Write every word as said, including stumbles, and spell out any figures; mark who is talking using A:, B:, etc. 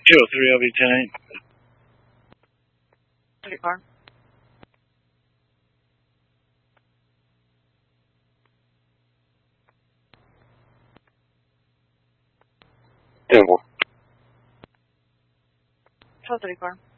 A: two oh three, L V ten eight.
B: Target car.
C: ten four.
B: twelve thirty car.